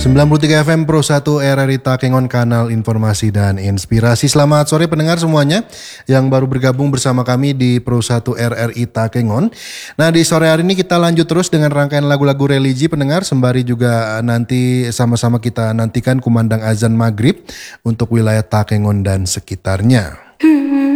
93 FM Pro 1 RRI Takengon, kanal informasi dan inspirasi. Selamat sore pendengar semuanya yang baru bergabung bersama kami di Pro 1 RRI Takengon. Nah, di sore hari ini kita lanjut terus dengan rangkaian lagu-lagu religi pendengar, sembari juga nanti sama-sama kita nantikan kumandang azan maghrib untuk wilayah Takengon dan sekitarnya.